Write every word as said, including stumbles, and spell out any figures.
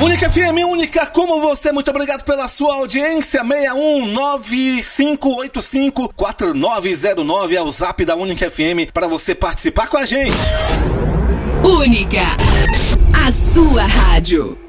Única F M, única como você, muito obrigado pela sua audiência. Seis um nove cinco oito cinco quatro nove zero nove é o zap da Única F M para você participar com a gente. Única, a sua rádio.